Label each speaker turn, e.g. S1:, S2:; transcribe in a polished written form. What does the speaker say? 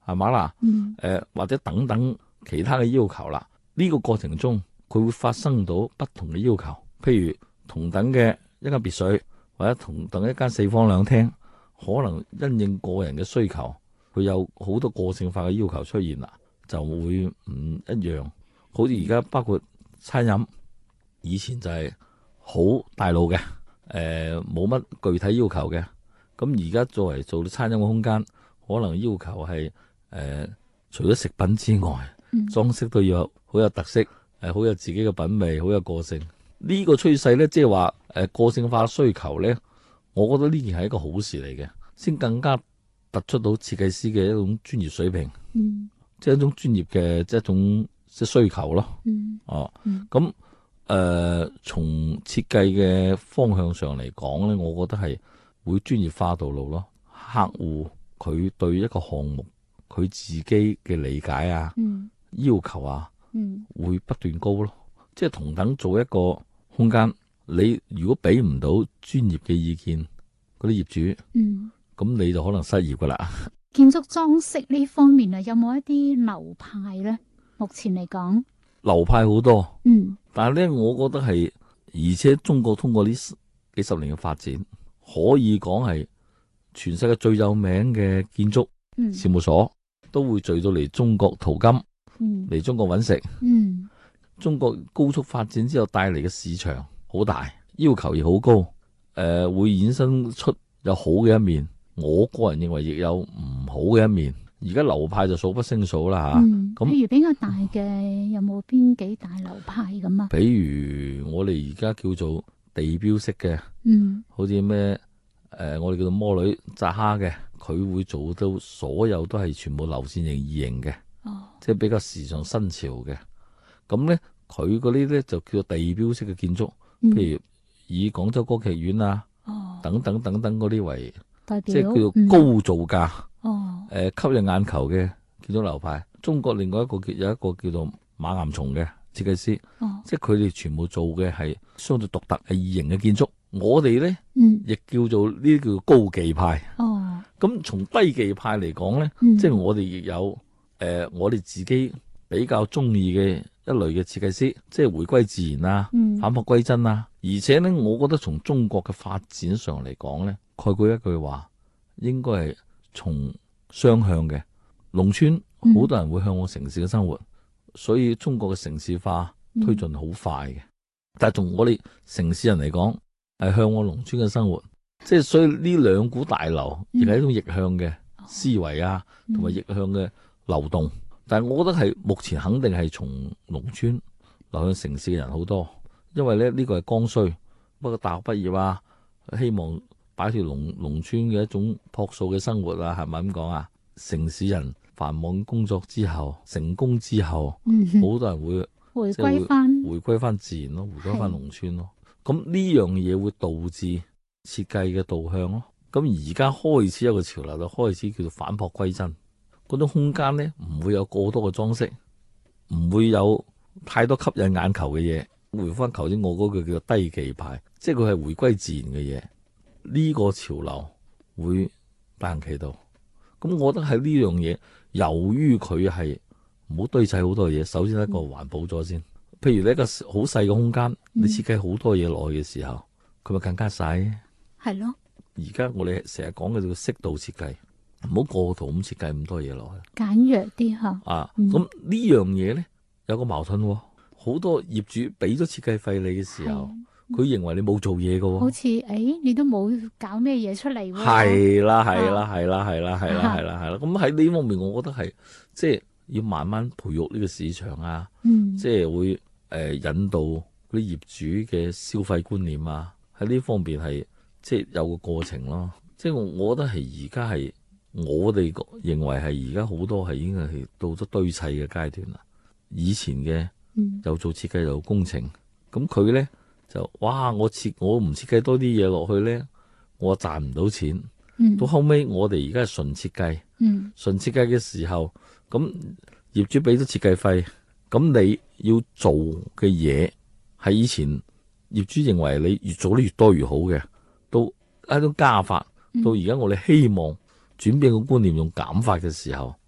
S1: 係嘛啦？或者等等其他嘅要求啦。呢個過程中，佢會發生到不同嘅要求，譬如同等嘅一間別墅，或者同等一間4房2廳，可能因應個人嘅需求，佢有好多個性化嘅要求出現啦，就會唔一樣。好似而家包括餐飲，以前就係好大路嘅，冇乜具體要求嘅。咁而家作為做到餐飲嘅空間，可能要求係除咗食品之外，裝飾都要好有特色，好有自己嘅品味，好有個性。呢個趨勢咧，即係話個性化需求咧，我覺得呢件係一個好事嚟嘅，先更加突出到設計師嘅一種專業水平，即係一種專業嘅一種需求咯。咁從設計嘅方向上嚟講咧，我覺得係會專業化道路咯。客戶佢對一個項目佢自己嘅理解啊、要求啊，會不斷高咯。即係同等做一個空間，你如果俾唔到專業嘅意見，嗰啲業主，咁你就可能失業噶啦。
S2: 建築裝飾呢方面啊，有冇一啲流派咧？目前嚟講，
S1: 流派好多，但係咧，我覺得係，而且中國通過呢幾十年嘅發展，可以講係全世界最有名嘅建築事務所，都會聚到嚟中國淘金，嚟中國揾食。中國高速發展之後帶嚟嘅市場好大，要求亦好高，會衍生出有好嘅一面，我個人認為亦有唔好嘅一面。而家流派就數不勝數啦吓。咁
S2: 譬如比較大嘅有冇邊幾大流派咁啊？
S1: 比如我哋而家叫做地標式嘅，好似咩我哋叫做魔女扎哈嘅，佢會做到所有都係全部流線型異形嘅，即係比較時尚新潮嘅。咁咧，佢嗰啲咧就叫做地標式嘅建築，譬如以廣州歌劇院啊，等等嗰啲為代表，即係叫做高造價，吸引眼球嘅建築流派。中國另外有一個叫做馬岩松嘅設計師，即係佢哋全部做嘅係相對獨特係異形嘅建築。我哋咧，亦叫做呢啲叫做高技派。咁從低技派嚟講咧，即係我哋亦有我哋自己比較中意嘅一類嘅設計師，即係回歸自然啊，返璞歸真啊。而且咧，我覺得從中國嘅發展上嚟講咧，概括一句話，應該係從雙向嘅。農村好多人會向往城市嘅生活，所以中國嘅城市化推進好快嘅。但係從我哋城市人嚟講，係向往農村嘅生活，即係所以呢兩股大流亦係一種逆向嘅思維啊，同埋逆向嘅流動。但係我覺得係目前肯定係從農村流向城市嘅人好多，因為咧呢個係剛需。不過大學畢業啊，希望擺脫農村嘅一種樸素嘅生活啊，係咪咁講啊？城市人繁忙工作之後，成功之後，好多人會回歸翻自然咯，回歸翻農村咯。咁呢樣嘢會導致設計嘅導向咯。咁而家開始有個潮流，就開始叫做返璞歸真。嗰種空間咧，唔會有過多嘅裝飾，唔會有太多吸引眼球嘅嘢。回翻頭先我嗰句叫做低技派，即係佢係回歸自然嘅嘢。呢個潮流會大行其道。咁我覺得喺呢樣嘢，由於佢係唔好堆砌好多嘢，首先一個環保咗先。譬如你一個好細嘅空間，你設計好多嘢落去嘅時候，佢咪更加細。係咯。而家我哋成日講嘅叫適度設計，唔好過度咁設計咁多嘢落去，簡約啲吓。咁呢樣嘢咧有個矛盾，好多業主俾咗設計費你嘅時候，佢認為你冇做嘢嘅，好似你都冇搞咩嘢出嚟。係啦。咁喺呢方面，我覺得係即係要慢慢培育呢個市場啊，即係會引導嗰啲業主嘅消費觀念啊，喺呢方面係即係有個過程咯。即係我覺得係而家係我哋認為係而家好多係已經係到咗堆砌嘅階段啦。以前嘅又做設計又做工程，咁佢咧就哇我唔設計多啲嘢落去咧，我賺唔到錢。到後尾我哋而家係純設計，純設計嘅時候，咁業主俾咗設計費，咁你要做嘅嘢係以前業主認為你越做得越多越好嘅，到一種加法，到而家我哋希望轉變個觀念用減法嘅時候，